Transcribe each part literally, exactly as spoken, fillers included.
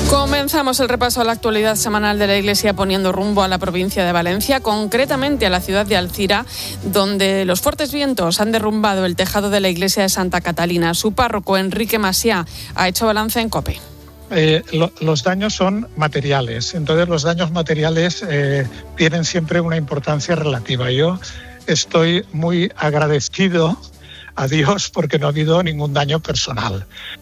Comenzamos el repaso a la actualidad semanal de la Iglesia poniendo rumbo a la provincia de Valencia, concretamente a la ciudad de Alcira, donde los fuertes vientos han derrumbado el tejado de la iglesia de Santa Catalina. Su párroco, Enrique Masiá, ha hecho balance en COPE. Eh, lo, los daños son materiales, entonces los daños materiales eh, tienen siempre una importancia relativa. Yo estoy muy agradecido a Dios porque no ha habido ningún daño personal.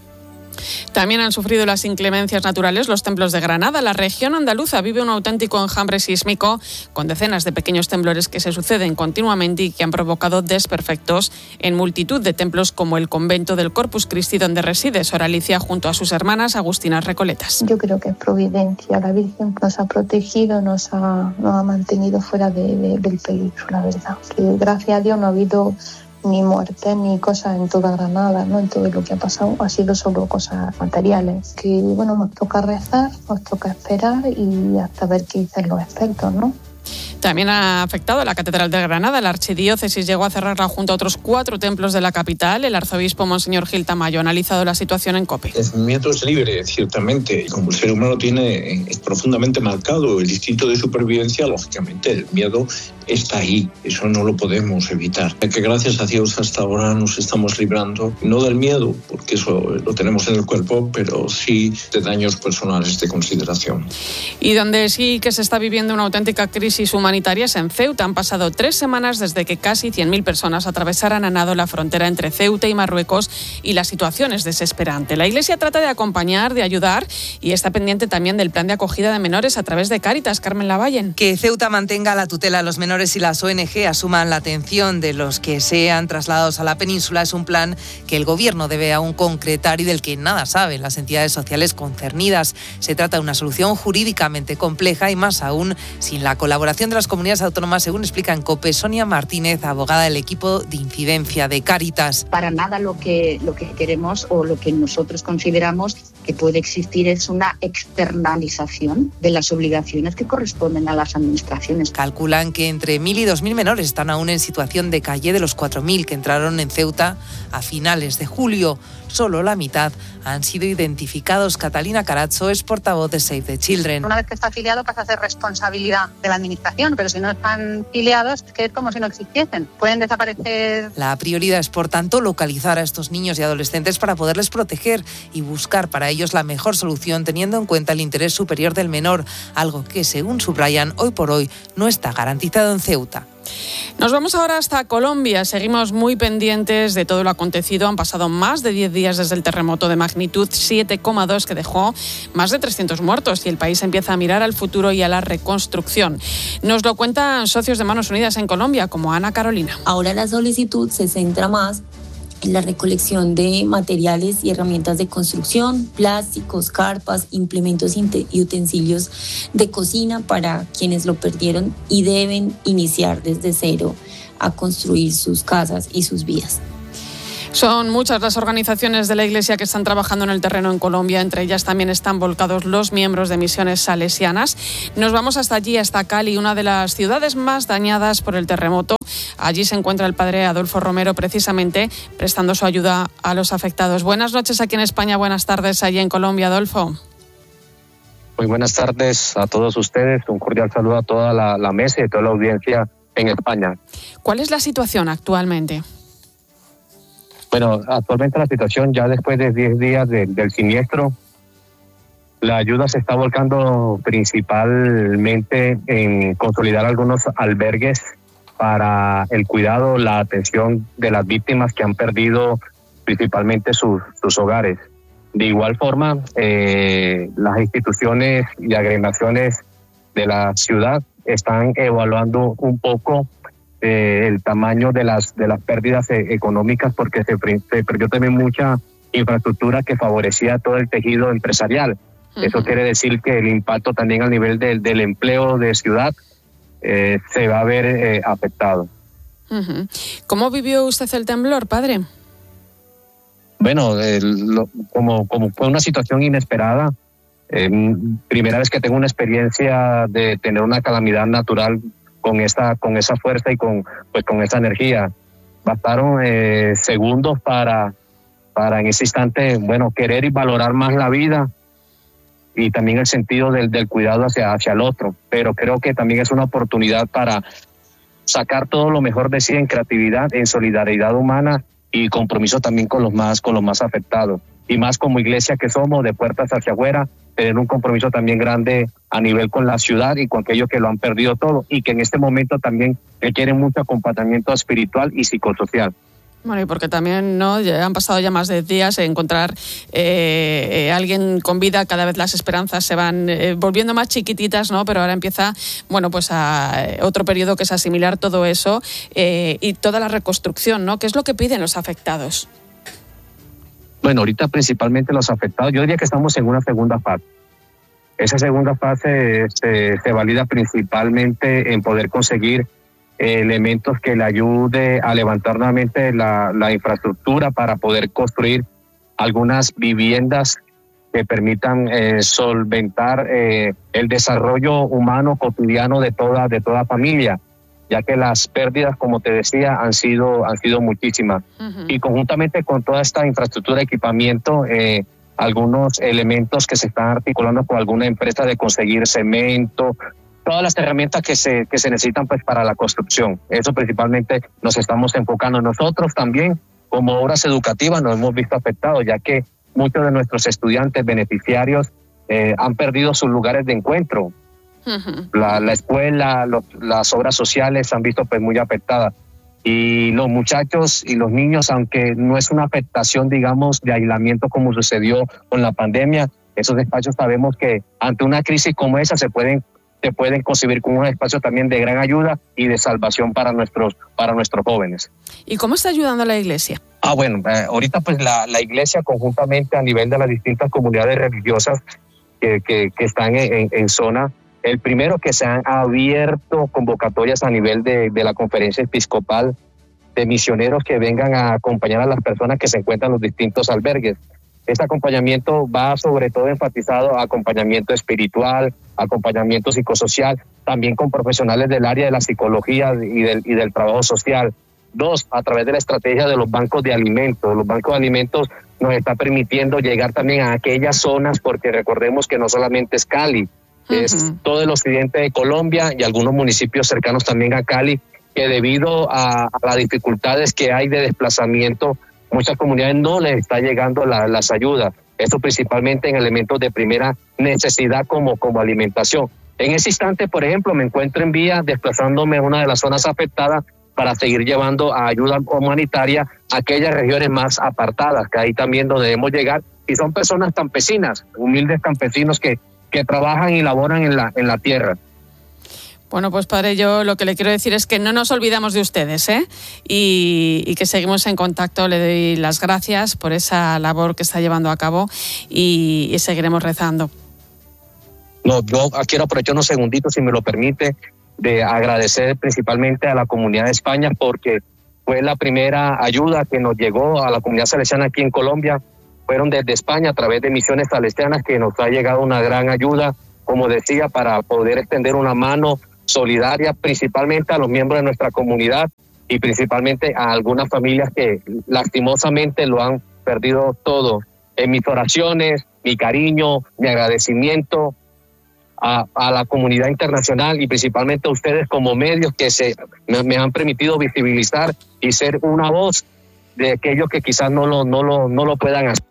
También han sufrido las inclemencias naturales los templos de Granada. La región andaluza vive un auténtico enjambre sísmico con decenas de pequeños temblores que se suceden continuamente y que han provocado desperfectos en multitud de templos como el convento del Corpus Christi donde reside Sor Alicia junto a sus hermanas agustinas recoletas. Yo creo que es providencia. La Virgen nos ha protegido, nos ha, nos ha mantenido fuera de, de, del peligro, la verdad. Que gracias a Dios no ha habido ni muertes ni cosas en toda Granada, ¿no? En todo lo que ha pasado ha sido solo cosas materiales. Que bueno, nos toca rezar, nos toca esperar y hasta ver qué dicen los expertos, ¿no? También ha afectado a la Catedral de Granada. La archidiócesis llegó a cerrarla junto a otros cuatro templos de la capital. El arzobispo Monseñor Gil Tamayo ha analizado la situación en COPE. El miedo es libre, ciertamente. Como el ser humano tiene es profundamente marcado el instinto de supervivencia, lógicamente el miedo está ahí. Eso no lo podemos evitar. Que gracias a Dios hasta ahora nos estamos librando, no del miedo, porque eso lo tenemos en el cuerpo, pero sí de daños personales de consideración. Y donde sí que se está viviendo una auténtica crisis humanitaria es en Ceuta. Han pasado tres semanas desde que casi cien mil personas atravesaran a nado la frontera entre Ceuta y Marruecos y la situación es desesperante. La Iglesia trata de acompañar, de ayudar y está pendiente también del plan de acogida de menores a través de Cáritas. Carmen Lavallen. Que Ceuta mantenga la tutela a los menores y las O N G asuman la atención de los que sean trasladados a la península es un plan que el Gobierno debe aún concretar y del que nada saben las entidades sociales concernidas. Se trata de una solución jurídicamente compleja y más aún sin la colaboración de las comunidades autónomas, según explica en COPE Sonia Martínez, abogada del equipo de incidencia de Cáritas. Para nada lo que, lo que queremos o lo que nosotros consideramos que puede existir es una externalización de las obligaciones que corresponden a las administraciones. Calculan que entre mil y dos mil menores están aún en situación de calle de los cuatro mil que entraron en Ceuta a finales de julio. Solo la mitad han sido identificados. Catalina Carazo es portavoz de Save the Children. Una vez que está afiliado pasa a ser responsabilidad de la administración, pero si no están afiliados es que es como si no existiesen. Pueden desaparecer. La prioridad es, por tanto, localizar a estos niños y adolescentes para poderles proteger y buscar para ellos la mejor solución teniendo en cuenta el interés superior del menor, algo que, según subrayan, hoy por hoy no está garantizado en Ceuta. Nos vamos ahora hasta Colombia. Seguimos muy pendientes de todo lo acontecido. Han pasado más de diez días desde el terremoto de magnitud siete coma dos que dejó más de trescientos muertos y el país empieza a mirar al futuro y a la reconstrucción. Nos lo cuentan socios de Manos Unidas en Colombia, como Ana Carolina. Ahora la solicitud se centra más en la recolección de materiales y herramientas de construcción, plásticos, carpas, implementos y utensilios de cocina para quienes lo perdieron y deben iniciar desde cero a construir sus casas y sus vidas. Son muchas las organizaciones de la Iglesia que están trabajando en el terreno en Colombia. Entre ellas también están volcados los miembros de misiones salesianas. Nos vamos hasta allí, hasta Cali, una de las ciudades más dañadas por el terremoto. Allí se encuentra el padre Adolfo Romero, precisamente prestando su ayuda a los afectados. Buenas noches aquí en España, buenas tardes allí en Colombia, Adolfo. Muy buenas tardes a todos ustedes. Un cordial saludo a toda la, la mesa y a toda la audiencia en España. ¿Cuál es la situación actualmente? Bueno, actualmente la situación, ya después de diez días de, del siniestro, la ayuda se está volcando principalmente en consolidar algunos albergues para el cuidado, la atención de las víctimas que han perdido principalmente sus, sus hogares. De igual forma, eh, las instituciones y agremiaciones de la ciudad están evaluando un poco eh, el tamaño de las de las pérdidas eh, económicas porque se, se perdió también mucha infraestructura que favorecía todo el tejido empresarial. Uh-huh. Eso quiere decir que el impacto también al nivel del, del empleo de ciudad eh, se va a ver eh, afectado. Uh-huh. ¿Cómo vivió usted el temblor, padre? Bueno, eh, lo, como, como fue una situación inesperada, eh, primera vez que tengo una experiencia de tener una calamidad natural con esa, con esa fuerza y con, pues, con esa energía. Bastaron eh, segundos para, para en ese instante, bueno, querer y valorar más la vida y también el sentido del, del cuidado hacia, hacia el otro. Pero creo que también es una oportunidad para sacar todo lo mejor de sí en creatividad, en solidaridad humana y compromiso también con los más, con los más afectados. Y más como iglesia que somos, de puertas hacia afuera, tener un compromiso también grande a nivel con la ciudad y con aquellos que lo han perdido todo y que en este momento también requieren mucho acompañamiento espiritual y psicosocial. Bueno, y porque también no ya han pasado ya más de días, encontrar eh, eh, alguien con vida, cada vez las esperanzas se van eh, volviendo más chiquititas, ¿no? Pero ahora empieza, bueno, pues a eh, otro periodo que es asimilar todo eso eh, y toda la reconstrucción, ¿no? ¿Qué es lo que piden los afectados? Bueno, ahorita principalmente los afectados, yo diría que estamos en una segunda fase. Esa segunda fase se, se valida principalmente en poder conseguir elementos que le ayude a levantar nuevamente la, la infraestructura para poder construir algunas viviendas que permitan eh, solventar eh, el desarrollo humano cotidiano de toda, de toda familia, ya que las pérdidas, como te decía, han sido, han sido muchísimas. Uh-huh. Y conjuntamente con toda esta infraestructura de equipamiento, eh, algunos elementos que se están articulando con alguna empresa de conseguir cemento, todas las herramientas que se, que se necesitan pues para la construcción. Eso principalmente nos estamos enfocando. Nosotros también, como obras educativas, nos hemos visto afectados, ya que muchos de nuestros estudiantes beneficiarios eh, han perdido sus lugares de encuentro. Uh-huh. La, la escuela, los, las obras sociales se han visto pues muy afectadas. Y los muchachos y los niños, aunque no es una afectación, digamos, de aislamiento como sucedió con la pandemia, esos espacios sabemos que ante una crisis como esa se pueden se pueden concebir como un espacio también de gran ayuda y de salvación para nuestros, para nuestros jóvenes. ¿Y cómo está ayudando la Iglesia? Ah, bueno, eh, ahorita pues la, la Iglesia conjuntamente a nivel de las distintas comunidades religiosas que, que, que están en, en, en zona, el primero que se han abierto convocatorias a nivel de, de la Conferencia Episcopal de misioneros que vengan a acompañar a las personas que se encuentran en los distintos albergues. Este acompañamiento va sobre todo enfatizado a acompañamiento espiritual, acompañamiento psicosocial, también con profesionales del área de la psicología y del, y del trabajo social. Dos, a través de la estrategia de los bancos de alimentos. Los bancos de alimentos nos está permitiendo llegar también a aquellas zonas, porque recordemos que no solamente es Cali, uh-huh. es todo el occidente de Colombia y algunos municipios cercanos también a Cali, que debido a, a las dificultades que hay de desplazamiento, muchas comunidades no les está llegando la, las ayudas. Esto principalmente en elementos de primera necesidad como, como alimentación. En ese instante, por ejemplo, me encuentro en vía desplazándome a una de las zonas afectadas para seguir llevando a ayuda humanitaria a aquellas regiones más apartadas, que ahí también donde debemos llegar. Y son personas campesinas, humildes campesinos que, que trabajan y laboran en la, en la tierra. Bueno, pues padre, yo lo que le quiero decir es que no nos olvidamos de ustedes, ¿eh? Y, y que seguimos en contacto. Le doy las gracias por esa labor que está llevando a cabo y, y seguiremos rezando. No, yo quiero aprovechar unos segunditos, si me lo permite, de agradecer principalmente a la Comunidad de España, porque fue la primera ayuda que nos llegó a la comunidad salesiana aquí en Colombia. Fueron desde España a través de Misiones Salesianas que nos ha llegado una gran ayuda, como decía, para poder extender una mano solidaria principalmente a los miembros de nuestra comunidad y principalmente a algunas familias que lastimosamente lo han perdido todo. En mis oraciones, mi cariño, mi agradecimiento a, a la comunidad internacional y principalmente a ustedes como medios que se me, me han permitido visibilizar y ser una voz de aquellos que quizás no lo, no lo, no lo puedan hacer.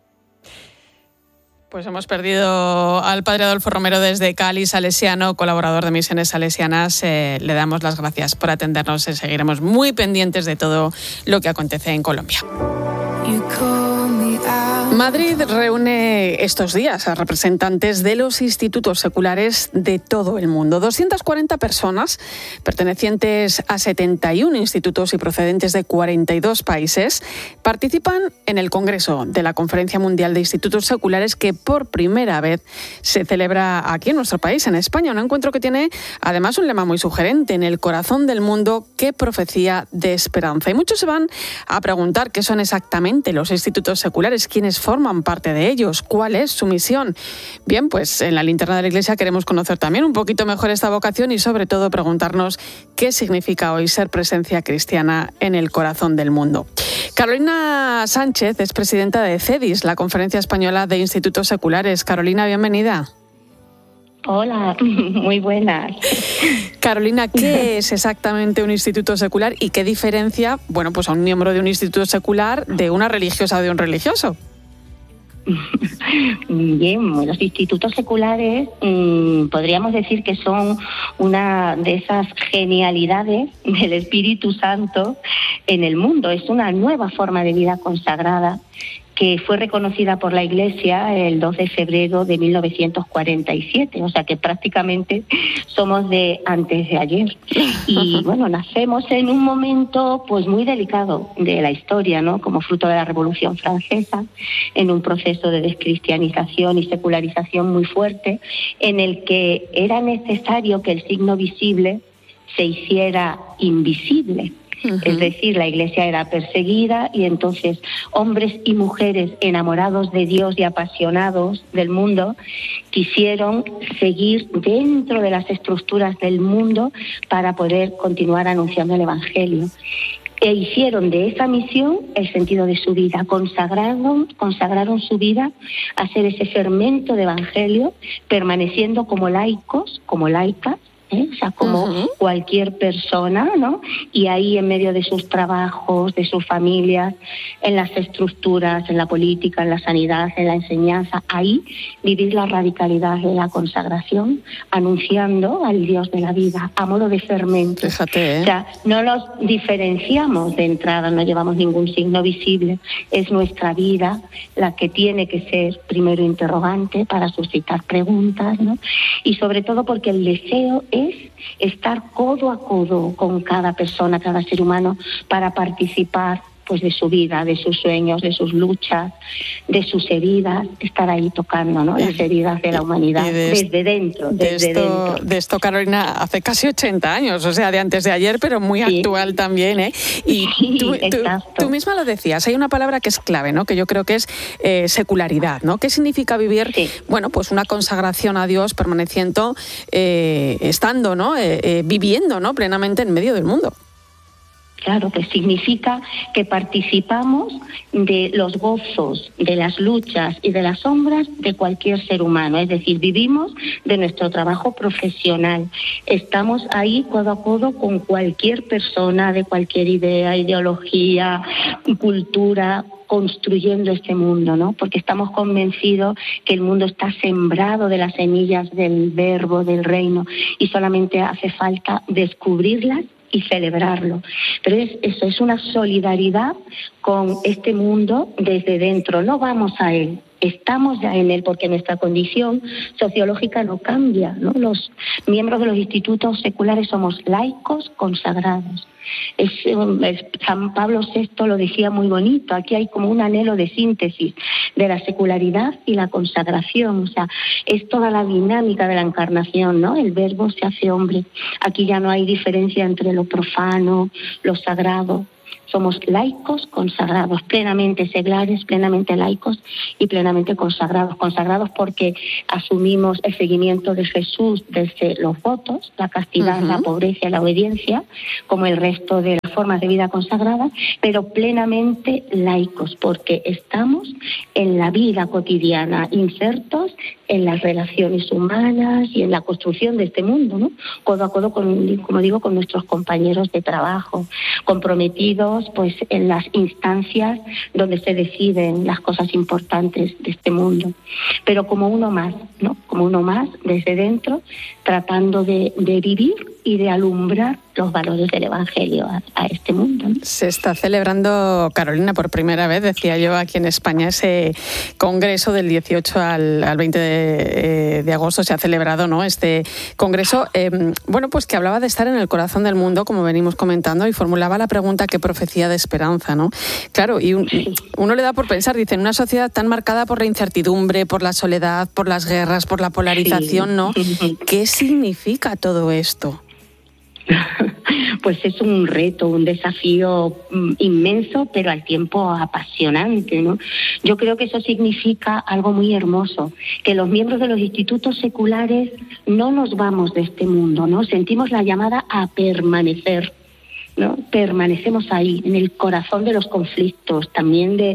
Pues hemos perdido al padre Adolfo Romero desde Cali, salesiano, colaborador de Misiones Salesianas. Eh, le damos las gracias por atendernos y seguiremos muy pendientes de todo lo que acontece en Colombia. Madrid reúne estos días a representantes de los institutos seculares de todo el mundo. doscientas cuarenta personas pertenecientes a setenta y uno institutos y procedentes de cuarenta y dos países participan en el Congreso de la Conferencia Mundial de Institutos Seculares, que por primera vez se celebra aquí en nuestro país, en España. Un encuentro que tiene además un lema muy sugerente: en el corazón del mundo, qué profecía de esperanza. Y muchos se van a preguntar qué son exactamente los institutos seculares, quiénes forman forman parte de ellos. ¿Cuál es su misión? Bien, pues en la linterna de la Iglesia queremos conocer también un poquito mejor esta vocación y sobre todo preguntarnos qué significa hoy ser presencia cristiana en el corazón del mundo. Carolina Sánchez es presidenta de CEDIS, la Conferencia Española de Institutos Seculares. Carolina, bienvenida. Hola, muy buenas. Carolina, ¿qué es exactamente un instituto secular y qué diferencia, bueno, pues a un miembro de un instituto secular de una religiosa o de un religioso? Bien, los institutos seculares mmm, podríamos decir que son una de esas genialidades del Espíritu Santo en el mundo. Es una nueva forma de vida consagrada que fue reconocida por la Iglesia el dos de febrero de mil novecientos cuarenta y siete, o sea que prácticamente somos de antes de ayer. Y bueno, nacemos en un momento pues muy delicado de la historia, ¿no? Como fruto de la Revolución Francesa, en un proceso de descristianización y secularización muy fuerte, en el que era necesario que el signo visible se hiciera invisible. Uh-huh. Es decir, la Iglesia era perseguida y entonces hombres y mujeres enamorados de Dios y apasionados del mundo quisieron seguir dentro de las estructuras del mundo para poder continuar anunciando el Evangelio. E hicieron de esa misión el sentido de su vida, consagraron, consagraron su vida a ser ese fermento de Evangelio, permaneciendo como laicos, como laicas, ¿Eh? O sea, como uh-huh. cualquier persona, ¿no? Y ahí en medio de sus trabajos, de sus familias, en las estructuras, en la política, en la sanidad, en la enseñanza, ahí vivir la radicalidad de la consagración, anunciando al Dios de la vida, a modo de fermento. Fíjate, ¿eh? O sea, no los diferenciamos de entrada, no llevamos ningún signo visible, es nuestra vida la que tiene que ser primero interrogante para suscitar preguntas, ¿no? Y sobre todo porque el deseo es es estar codo a codo con cada persona, cada ser humano, para participar pues de su vida, de sus sueños, de sus luchas, de sus heridas, estar ahí tocando, ¿no? Las heridas de la humanidad, de desde dentro, desde de esto, dentro. De esto, Carolina, hace casi ochenta años, o sea, de antes de ayer, pero muy sí. actual también, ¿eh? Y sí, tú, tú, tú misma lo decías, hay una palabra que es clave, ¿no? Que yo creo que es eh, secularidad, ¿no? ¿Qué significa vivir, sí. bueno, pues una consagración a Dios permaneciendo, eh, estando, ¿no? Eh, eh, viviendo, ¿no? Plenamente en medio del mundo. Claro, que significa que participamos de los gozos, de las luchas y de las sombras de cualquier ser humano. Es decir, vivimos de nuestro trabajo profesional. Estamos ahí codo a codo con cualquier persona de cualquier idea, ideología, cultura, construyendo este mundo, ¿no? Porque estamos convencidos que el mundo está sembrado de las semillas del verbo, del reino, y solamente hace falta descubrirlas y celebrarlo. Pero es, eso es una solidaridad con este mundo desde dentro, no vamos a él. Estamos ya en él porque nuestra condición sociológica no cambia, ¿no? Los miembros de los institutos seculares somos laicos consagrados. Es, es, San Pablo sexto lo decía muy bonito, aquí hay como un anhelo de síntesis de la secularidad y la consagración, o sea, es toda la dinámica de la encarnación, ¿no? El verbo se hace hombre, aquí ya no hay diferencia entre lo profano, lo sagrado. Somos laicos consagrados, plenamente seglares, plenamente laicos y plenamente consagrados. Consagrados porque asumimos el seguimiento de Jesús desde los votos, la castidad, uh-huh. la pobreza y la obediencia, como el resto de las formas de vida consagradas, pero plenamente laicos porque estamos en la vida cotidiana, insertos en las relaciones humanas y en la construcción de este mundo, ¿no? Codo a codo, con, como digo, con nuestros compañeros de trabajo, comprometidos pues en las instancias donde se deciden las cosas importantes de este mundo, pero como uno más, ¿no? Como uno más desde dentro, tratando de, de vivir y de alumbrar los valores del Evangelio a, a este mundo, ¿no? Se está celebrando, Carolina, por primera vez, decía yo, aquí en España, ese congreso del dieciocho al, al veinte de, de agosto se ha celebrado, ¿no? Este congreso, eh, bueno, pues que hablaba de estar en el corazón del mundo, como venimos comentando, y formulaba la pregunta: ¿qué profecía de esperanza, ¿no? Claro, y un, uno le da por pensar, dice, en una sociedad tan marcada por la incertidumbre, por la soledad, por las guerras, por la polarización, ¿no? ¿Qué significa todo esto? pues es un reto, un desafío inmenso, pero al tiempo apasionante, ¿no? Yo creo que eso significa algo muy hermoso, que los miembros de los institutos seculares no nos vamos de este mundo, ¿no? Sentimos la llamada a permanecer, ¿no? Permanecemos ahí, en el corazón de los conflictos, también de,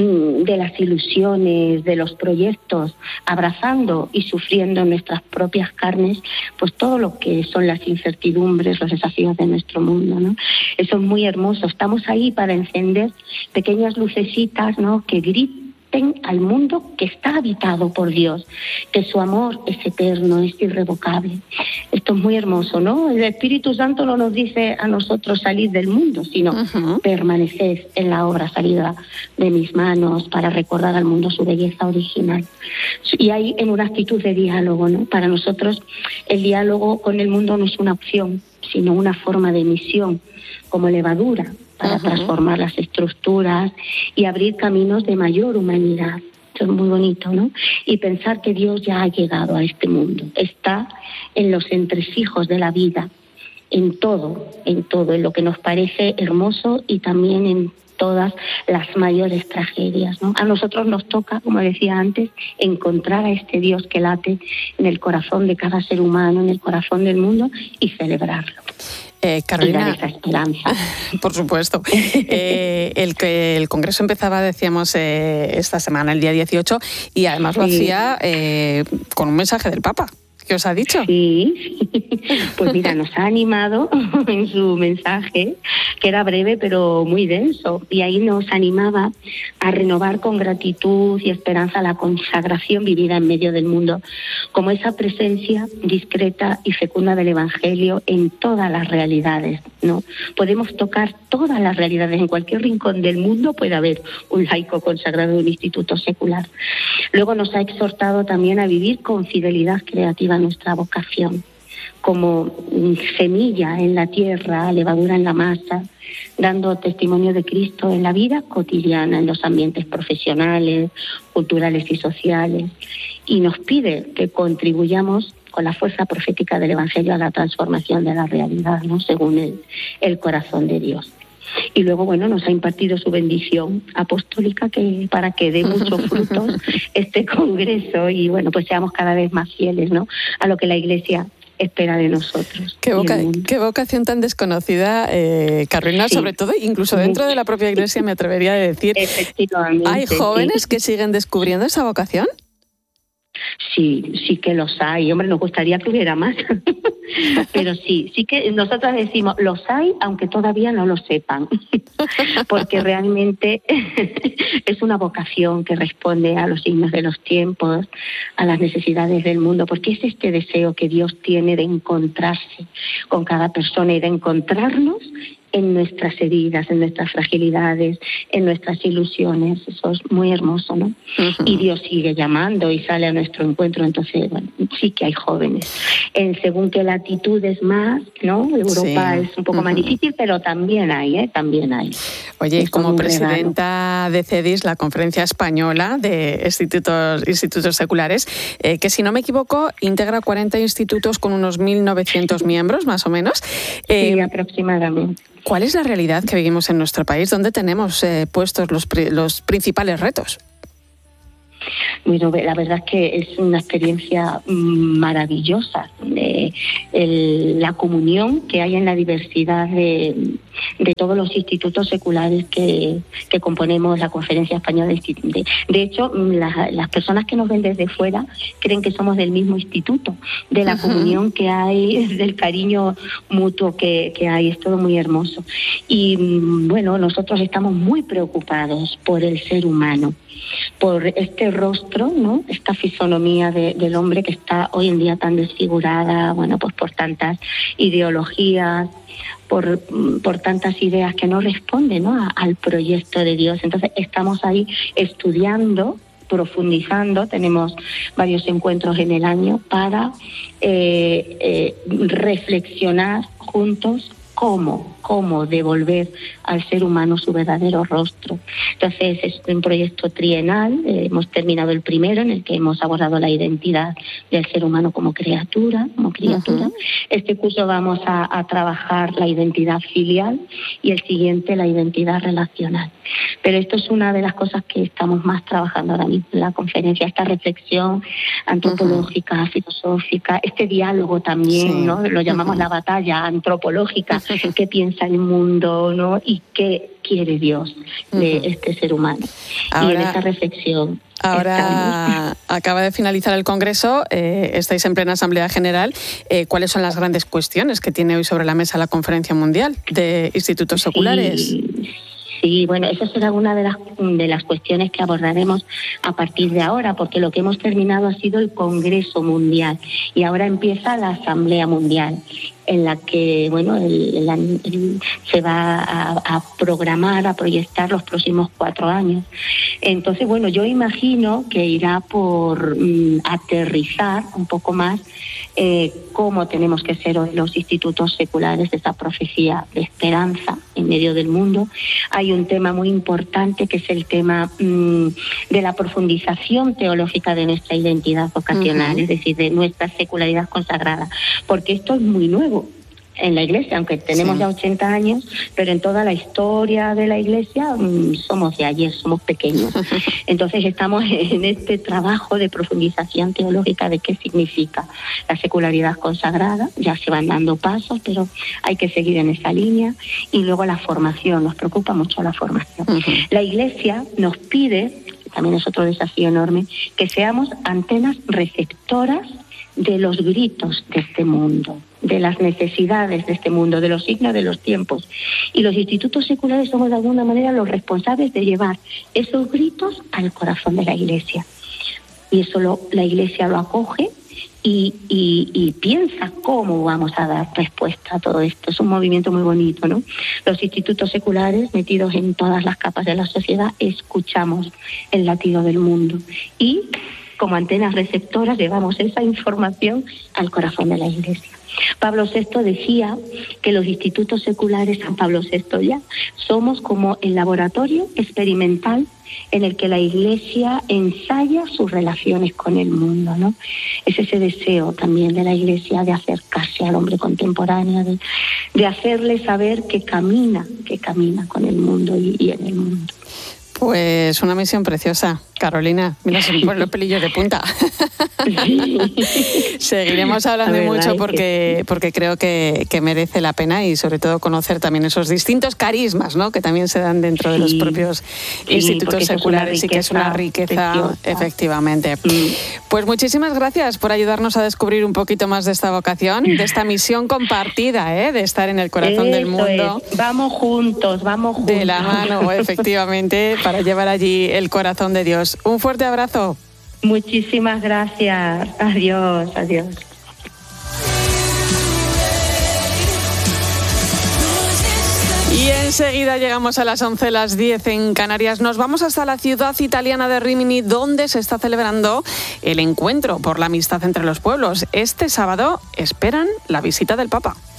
de las ilusiones, de los proyectos, abrazando y sufriendo en nuestras propias carnes, pues todo lo que son las incertidumbres, los desafíos de nuestro mundo, ¿no? Eso es muy hermoso. Estamos ahí para encender pequeñas lucecitas, ¿no?, que gritan al mundo que está habitado por Dios, que su amor es eterno, es irrevocable. Esto es muy hermoso, ¿no? El Espíritu Santo no nos dice a nosotros salir del mundo, sino uh-huh. permanecer en la obra salida de mis manos para recordar al mundo su belleza original. Y hay en una actitud de diálogo, ¿no? Para nosotros el diálogo con el mundo no es una opción, sino una forma de misión, como levadura, para uh-huh. transformar las estructuras y abrir caminos de mayor humanidad. Esto es muy bonito, ¿no? Y pensar que Dios ya ha llegado a este mundo. Está en los entresijos de la vida, en todo, en todo, en lo que nos parece hermoso y también en todas las mayores tragedias, ¿no? A nosotros nos toca, como decía antes, encontrar a este Dios que late en el corazón de cada ser humano, en el corazón del mundo, y celebrarlo. Eh, Carolina, esa esperanza. Por supuesto. Eh, el que el Congreso empezaba, decíamos, eh, esta semana, el día dieciocho, y además lo sí. hacía eh, con un mensaje del Papa. ¿Qué os ha dicho? Sí, pues mira, nos ha animado en su mensaje, que era breve pero muy denso, y ahí nos animaba a renovar con gratitud y esperanza la consagración vivida en medio del mundo, como esa presencia discreta y fecunda del Evangelio en todas las realidades, ¿no? Podemos tocar todas las realidades, en cualquier rincón del mundo puede haber un laico consagrado en un instituto secular. Luego nos ha exhortado también a vivir con fidelidad creativa nuestra vocación, como semilla en la tierra, levadura en la masa, dando testimonio de Cristo en la vida cotidiana, en los ambientes profesionales, culturales y sociales. Y nos pide que contribuyamos con la fuerza profética del Evangelio a la transformación de la realidad, ¿no?, según el, el corazón de Dios. Y luego, bueno, nos ha impartido su bendición apostólica que para que dé muchos frutos este congreso y, bueno, pues seamos cada vez más fieles, ¿no?, a lo que la Iglesia espera de nosotros. Qué, voca- qué vocación tan desconocida, eh, Carolina, sí, sobre todo, incluso dentro de la propia Iglesia, me atrevería a decir. Efectivamente. ¿Hay jóvenes sí. que siguen descubriendo esa vocación? Sí, sí que los hay. Hombre, nos gustaría que hubiera más. Pero sí, sí que nosotros decimos, los hay, aunque todavía no lo sepan. Porque realmente es una vocación que responde a los signos de los tiempos, a las necesidades del mundo, porque es este deseo que Dios tiene de encontrarse con cada persona y de encontrarnos en nuestras heridas, en nuestras fragilidades, en nuestras ilusiones. Eso es muy hermoso, ¿no? Uh-huh. Y Dios sigue llamando y sale a nuestro encuentro. Entonces, bueno, sí que hay jóvenes. En según qué latitudes más, ¿no? Europa sí. es un poco uh-huh. más difícil, pero también hay, ¿eh? También hay. Oye, Esto como presidenta regalo. de CEDIS, la Conferencia Española de Institutos, Institutos Seculares, eh, que si no me equivoco, integra cuarenta institutos con unos mil novecientos miembros, más o menos. Eh, sí, aproximadamente. ¿Cuál es la realidad que vivimos en nuestro país? ¿Dónde tenemos eh, puestos los, los principales retos? Bueno, la verdad es que es una experiencia maravillosa, de el, la comunión que hay en la diversidad de, de todos los institutos seculares que, que componemos la Conferencia Española de, de, de hecho, la, las personas que nos ven desde fuera creen que somos del mismo instituto, de la uh-huh. comunión que hay, del cariño mutuo que, que hay, es todo muy hermoso. Y bueno, nosotros estamos muy preocupados por el ser humano, por este rostro, ¿no?, esta fisonomía de, del hombre que está hoy en día tan desfigurada, bueno, pues por tantas ideologías, por, por tantas ideas que no responden, ¿no?, a, al proyecto de Dios. Entonces estamos ahí estudiando, profundizando, tenemos varios encuentros en el año para eh, eh, reflexionar juntos cómo, cómo devolver al ser humano su verdadero rostro. Entonces, es un proyecto trienal, eh, hemos terminado el primero en el que hemos abordado la identidad del ser humano como criatura, como criatura. Uh-huh. Este curso vamos a, a trabajar la identidad filial y el siguiente la identidad relacional. Pero esto es una de las cosas que estamos más trabajando ahora mismo en la conferencia, esta reflexión antropológica, uh-huh. filosófica, este diálogo también, sí. ¿no? Lo llamamos uh-huh. la batalla antropológica, qué piensa el mundo, ¿no? Y qué quiere Dios de uh-huh. este ser humano. Ahora, y en esa reflexión ahora estamos. Acaba de finalizar el Congreso, eh, estáis en plena Asamblea General. Eh, ¿Cuáles son las grandes cuestiones que tiene hoy sobre la mesa la Conferencia Mundial de Institutos Seculares? Sí. Sí, bueno, esa será una de las, de las cuestiones que abordaremos a partir de ahora, porque lo que hemos terminado ha sido el Congreso Mundial y ahora empieza la Asamblea Mundial, en la que bueno el, el, el, se va a, a programar, a proyectar los próximos cuatro años. Entonces, bueno, yo imagino que irá por mm, aterrizar un poco más eh, cómo tenemos que ser hoy los institutos seculares de esa profecía de esperanza en medio del mundo. Hay un tema muy importante que es el tema mmm, de la profundización teológica de nuestra identidad vocacional, uh-huh. es decir, de nuestra secularidad consagrada, porque esto es muy nuevo en la Iglesia, aunque tenemos sí. ya ochenta años, pero en toda la historia de la Iglesia mmm, somos de ayer, somos pequeños. Entonces estamos en este trabajo de profundización teológica de qué significa la secularidad consagrada. Ya se van dando pasos, pero hay que seguir en esa línea. Y luego la formación, nos preocupa mucho la formación. Uh-huh. La Iglesia nos pide, también es otro desafío enorme, que seamos antenas receptoras de los gritos de este mundo, de las necesidades de este mundo, de los signos de los tiempos. Y los institutos seculares somos de alguna manera los responsables de llevar esos gritos al corazón de la Iglesia. Y eso lo, la Iglesia lo acoge y, y, y piensa cómo vamos a dar respuesta a todo esto. Es un movimiento muy bonito, ¿no? Los institutos seculares, metidos en todas las capas de la sociedad, escuchamos el latido del mundo y como antenas receptoras llevamos esa información al corazón de la Iglesia. Pablo sexto decía que los institutos seculares, San Pablo sexto ya, somos como el laboratorio experimental en el que la Iglesia ensaya sus relaciones con el mundo, ¿no? Es ese deseo también de la Iglesia de acercarse al hombre contemporáneo, de, de hacerle saber que camina, que camina con el mundo y, y en el mundo. Pues una misión preciosa, Carolina. Mira, se me ponen los pelillos de punta. Sí. Seguiremos hablando mucho porque, porque creo que, que merece la pena y sobre todo conocer también esos distintos carismas, ¿no?, que también se dan dentro sí. de los propios sí, institutos seculares y que es una riqueza, preciosa. Efectivamente. Mm. Pues muchísimas gracias por ayudarnos a descubrir un poquito más de esta vocación, de esta misión compartida, ¿eh?, de estar en el corazón Eso del mundo. Es. Vamos juntos, vamos juntos. De la mano, efectivamente, para llevar allí el corazón de Dios. Un fuerte abrazo. Muchísimas gracias. Adiós, adiós. Y enseguida llegamos a las once, las diez en Canarias. Nos vamos hasta la ciudad italiana de Rimini, donde se está celebrando el encuentro por la amistad entre los pueblos. Este sábado esperan la visita del Papa.